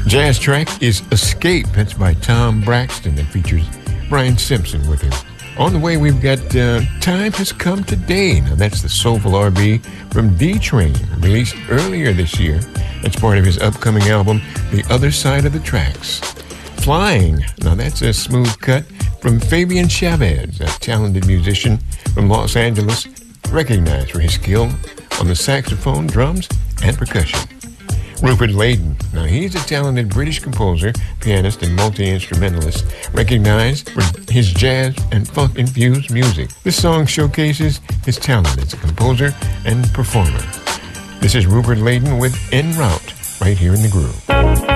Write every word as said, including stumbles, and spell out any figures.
Jazz track is Escape. That's by Tom Braxton and features Brian Simpson with him. On the way, we've got uh, Time Has Come Today. Now, that's the soulful R and B from D-Train, released earlier this year. That's part of his upcoming album, The Other Side of the Tracks. Flying. Now, that's a smooth cut from Fabian Chavez, a talented musician from Los Angeles, recognized for his skill on the saxophone, drums, and percussion. Rupert Layton. Now, he's a talented British composer, pianist, and multi-instrumentalist, recognized for his jazz and funk-infused music. This song showcases his talent as a composer and performer. This is Rupert Layton with En Route, right here in the Groove.